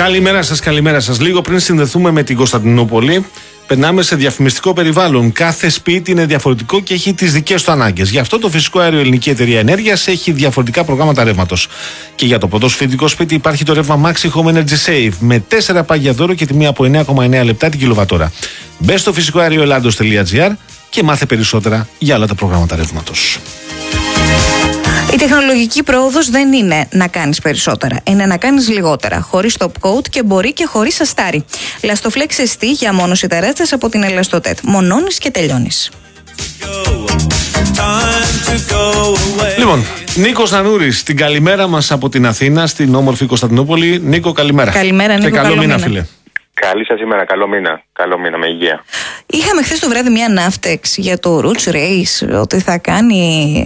Καλημέρα σας. Λίγο πριν συνδεθούμε με την Κωνσταντινούπολη, περνάμε σε διαφημιστικό περιβάλλον. Κάθε σπίτι είναι διαφορετικό και έχει τις δικές του ανάγκες. Γι' αυτό το Φυσικό Αέριο Ελληνική Εταιρεία Ενέργειας έχει διαφορετικά προγράμματα ρεύματος. Και για το πρωτοσφαιρικό σπίτι υπάρχει το ρεύμα Maxi Home Energy Save με 4 πάγια δώρο και τιμή από 9,9 λεπτά την κιλοβατόρα. Μπες στο φυσικοαερioellados.gr και μάθε περισσότερα για όλα τα προγράμματα ρεύματος. Η τεχνολογική πρόοδος δεν είναι να κάνεις περισσότερα, είναι να κάνεις λιγότερα, χωρίς top coat και μπορεί και χωρίς αστάρι. Lastoflex ST για μόνος ιταράστες από την Elastotet. Μονώνεις και τελειώνεις. Λοιπόν, Νίκος Νανούρης, την καλημέρα μας από την Αθήνα, στην όμορφη Κωνσταντινούπολη. Νίκο, καλημέρα. Καλημέρα, Νίκο. Και καλό μήνα, φίλε. Καλή σας ημέρα, καλό μήνα, με υγεία. Είχαμε χθες το βράδυ μια ναύτεξ για το Roots Race, ότι θα κάνει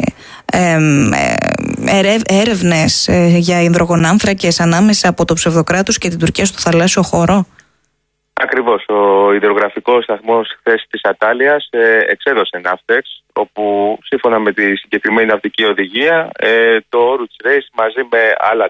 έρευνες για υδρογονάνθρακες ανάμεσα από το ψευδοκράτος και την Τουρκία στο θαλάσσιο χώρο. Ακριβώς, ο υδρογραφικός σταθμός χθες της Ατάλειας εξέδωσε ναύτεξ, όπου σύμφωνα με τη συγκεκριμένη ναυτική οδηγία το Roots Race μαζί με άλλα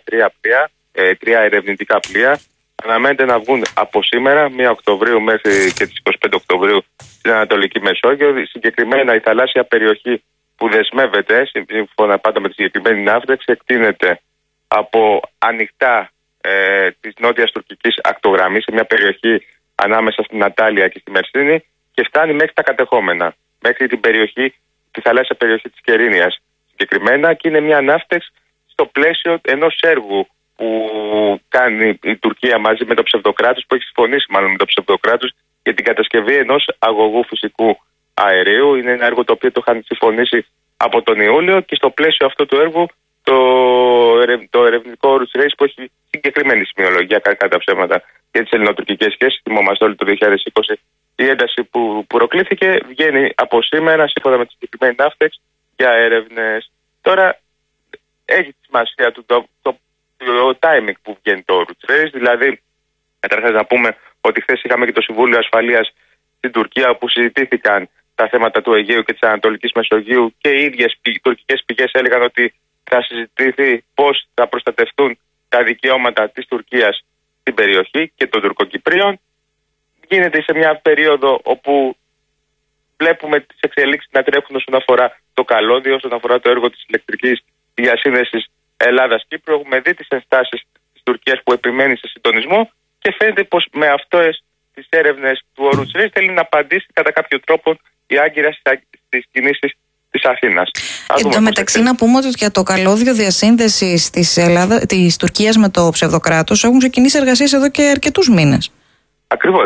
3 ερευνητικά πλοία αναμένεται να βγουν από σήμερα, 1 Οκτωβρίου μέχρι και τις 25 Οκτωβρίου στην Ανατολική Μεσόγειο. Συγκεκριμένα η θαλάσσια περιοχή που δεσμεύεται, σύμφωνα πάντα με τη συγκεκριμένη ναύτεξ, εκτείνεται από ανοιχτά της νότιας τουρκικής ακτογραμμής σε μια περιοχή ανάμεσα στην Ατάλεια και στη Μερσίνη και φτάνει μέχρι τα κατεχόμενα, μέχρι τη θαλάσσια περιοχή της Κερίνιας συγκεκριμένα, και είναι μια ναύτεξ στο πλαίσιο ενός έργου που κάνει η Τουρκία μαζί με το ψευδοκράτος, που έχει συμφωνήσει μάλλον με το ψευδοκράτος για την κατασκευή ενός αγωγού φυσικού αερίου. Είναι ένα έργο το οποίο το είχαν συμφωνήσει από τον Ιούλιο και στο πλαίσιο αυτού του έργου το ερευνητικό Roots Race, που έχει συγκεκριμένη σημειολογία κατά ψέματα για τις ελληνοτουρκικές σχέσεις, θυμόμαστε όλοι το 2020 η ένταση που προκλήθηκε, βγαίνει από σήμερα σύμφωνα με τη συγκεκριμένη ναύτεξ για έρευνες. Τώρα έχει τη σημασία το timing που βγαίνει το Roots Race, δηλαδή καταρχάς να πούμε ότι χθες είχαμε και το Συμβούλιο Ασφαλείας στην Τουρκία, όπου συζητήθηκαν τα θέματα του Αιγαίου και της Ανατολικής Μεσογείου και οι ίδιες τουρκικές πηγές έλεγαν ότι θα συζητηθεί πώς θα προστατευτούν τα δικαιώματα της Τουρκίας στην περιοχή και των Τουρκοκυπρίων. Γίνεται σε μια περίοδο όπου βλέπουμε τις εξελίξεις να τρέχουν όσον αφορά το καλώδιο, όσον αφορά το έργο της ηλεκτρικής διασύνδεσης Ελλάδας-Κύπρου. Έχουμε δει τις ενστάσεις της Τουρκίας που επιμένει σε συντονισμό και φαίνεται πως με αυτές τις έρευνες του Roots Race θέλει να απαντήσει κατά κάποιο τρόπο η Άγκυρα στις κινήσεις της Αθήνας. Εν τω μεταξύ, να πούμε ότι για το καλώδιο διασύνδεσης της Τουρκίας με το ψευδοκράτος έχουν ξεκινήσει εργασίες εδώ και αρκετούς μήνες. Ακριβώς.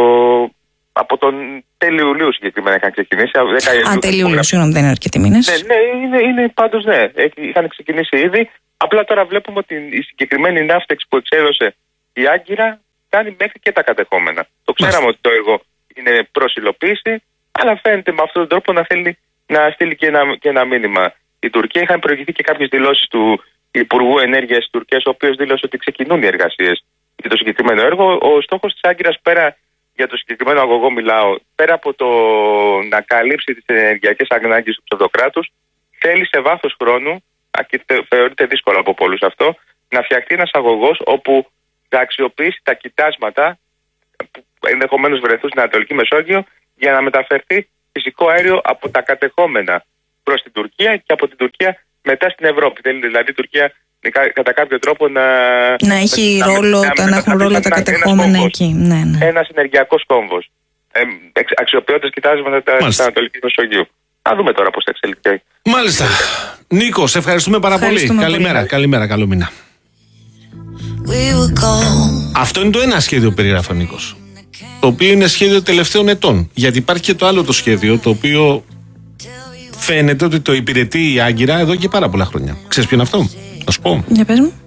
Από τον τέλη Ιουλίου συγκεκριμένα είχαν ξεκινήσει. Τέλη Ιουλίου, συγγνώμη, δεν είναι αρκετοί μήνες. Ναι, είναι πάντως ναι. Είχαν ξεκινήσει ήδη. Απλά τώρα βλέπουμε ότι η συγκεκριμένη ναύτεξ που εξέδωσε η Άγκυρα κάνει μέχρι και τα κατεχόμενα. Το ξέραμε ότι το έργο είναι προς υλοποίηση, αλλά φαίνεται με αυτόν τον τρόπο να θέλει να στείλει και ένα μήνυμα. Η Τουρκία, είχαν προηγηθεί και κάποιες δηλώσεις του Υπουργού Ενέργειας της Τουρκίας, ο οποίος δήλωσε ότι ξεκινούν οι εργασίες για το συγκεκριμένο έργο. Ο στόχος της Άγκυρας, πέρα για το συγκεκριμένο αγωγό μιλάω, πέρα από το να καλύψει τις ενεργειακές ανάγκες του ψευδοκράτους, θέλει σε βάθος χρόνου, και θεωρείται δύσκολο από πολλούς αυτό, να φτιαχτεί ένας αγωγός όπου θα αξιοποιήσει τα κοιτάσματα που ενδεχομένως βρεθούν στην Ανατολική Μεσόγειο για να μεταφερθεί φυσικό αέριο από τα κατεχόμενα προς την Τουρκία και από την Τουρκία μετά στην Ευρώπη. Θέλει δηλαδή η Τουρκία κατά κάποιο τρόπο να έχει ρόλο, να έχουν ρόλο τα κατεχόμενα εκεί. Ναι. Ένας ενεργειακός κόμβος, αξιοποιώντας κοιτάσματα της Ανατολικής Μεσογείου. Να δούμε τώρα πώς θα εξελιχθεί. Μάλιστα. Νίκο, σε ευχαριστούμε πάρα πολύ. Καλημέρα, καλό μήνα. Αυτό είναι το ένα σχέδιο που περιγράφει ο Νίκος, το οποίο είναι σχέδιο τελευταίων ετών. Γιατί υπάρχει και το άλλο το σχέδιο, το οποίο φαίνεται ότι το υπηρετεί η Άγκυρα εδώ και πάρα πολλά χρόνια. Ξέρεις ποιο είναι αυτό? Να σου πω. Για πες μου.